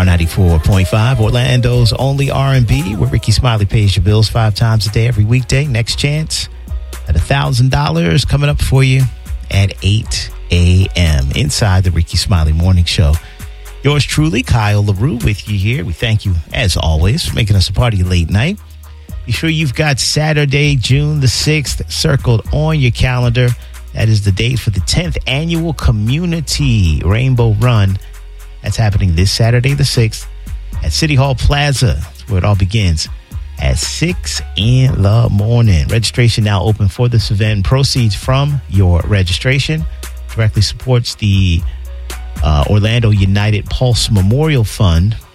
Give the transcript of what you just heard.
R94.5, Orlando's only R&B, where Ricky Smiley pays your bills 5 times a day every weekday. Next chance at $1,000 coming up for you at 8 a.m. inside the Ricky Smiley Morning Show. Yours truly, Kyle LaRue, with you here. We thank you, as always, for making us a part of your late night. Be sure you've got Saturday, June the 6th, circled on your calendar. That is the date for the 10th annual Community Rainbow Run. That's happening this Saturday, the 6th, at City Hall Plaza. That's where it all begins at 6 in the morning. Registration now open for this event. Proceeds from your registration directly supports the Orlando United Pulse Memorial Fund,